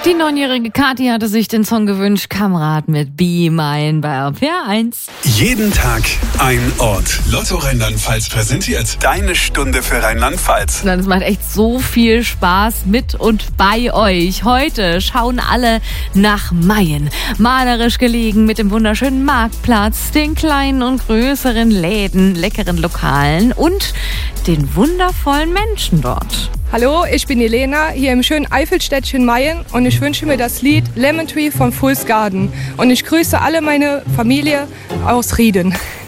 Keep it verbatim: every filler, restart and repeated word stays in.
Die neunjährige Kathi hatte sich den Song gewünscht, Kamerad mit Be Mine bei R P R eins. Jeden Tag ein Ort. Lotto Rheinland-Pfalz präsentiert Deine Stunde für Rheinland-Pfalz. Es macht echt so viel Spaß mit und bei euch. Heute schauen alle nach Mayen. Malerisch gelegen mit dem wunderschönen Marktplatz, den kleinen und größeren Läden, leckeren Lokalen und den wundervollen Menschen dort. Hallo, ich bin Elena, hier im schönen Eifelstädtchen Mayen und ich wünsche mir das Lied Lemon Tree von Fool's Garden. Und ich grüße alle meine Familie aus Rieden.